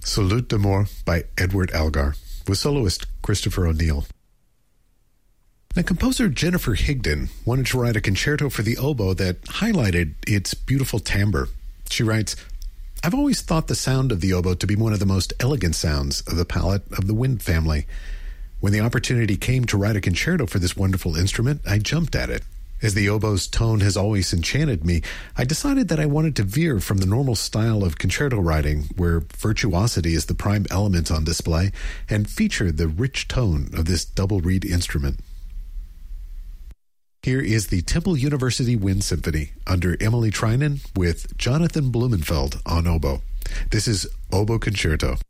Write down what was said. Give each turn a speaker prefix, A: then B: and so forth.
A: Salute d'Amour by Edward Elgar, with soloist Christopher O'Neill. Now, composer Jennifer Higdon wanted to write a concerto for the oboe that highlighted its beautiful timbre. She writes, "I've always thought the sound of the oboe to be one of the most elegant sounds of the palette of the wind family. When the opportunity came to write a concerto for this wonderful instrument, I jumped at it. As the oboe's tone has always enchanted me, I decided that I wanted to veer from the normal style of concerto writing, where virtuosity is the prime element on display, and feature the rich tone of this double reed instrument." Here is the Temple University Wind Symphony under Emily Trinan with Jonathan Blumenfeld on oboe. This is Oboe Concerto.